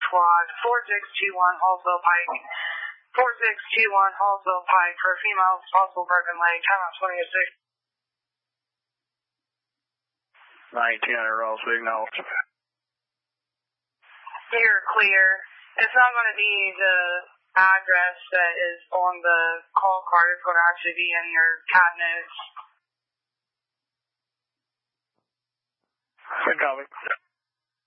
squad, 4621 Hallsville Pike. 4621 Hallsville Pike for a female possible broken leg. Time out 20 to 6. 1900 Ross, we acknowledge. You're clear. It's not going to be the address that is on the call card. It's going to actually be in your cat notes. Good copy.